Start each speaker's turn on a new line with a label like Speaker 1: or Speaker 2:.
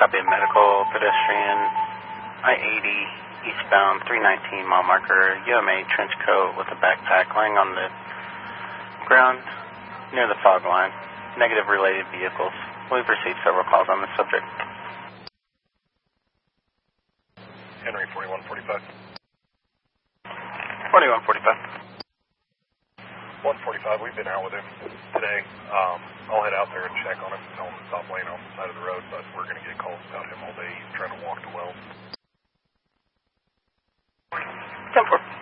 Speaker 1: Copy of medical, pedestrian, I-80, eastbound, 319 mile marker, UMA trench coat with a backpack laying on the ground near the fog line. Negative related vehicles. We've received several calls on this subject.
Speaker 2: Henry, 4145.
Speaker 1: 4145.
Speaker 2: 145, we've been out with him today. I'll head out there and check on him, tell him to stop laying on the side of the road, but we're going to get calls about him all day. He's trying to walk to Wells.
Speaker 1: 10-4.